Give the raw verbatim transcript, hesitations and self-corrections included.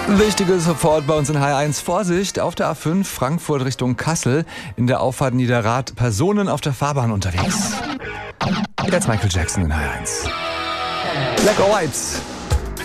Wichtiges sofort bei uns in H eins. Vorsicht, auf der A fünf Frankfurt Richtung Kassel. In der Auffahrt Niederrad Personen auf der Fahrbahn unterwegs. Jetzt Michael Jackson in H eins. Black or White.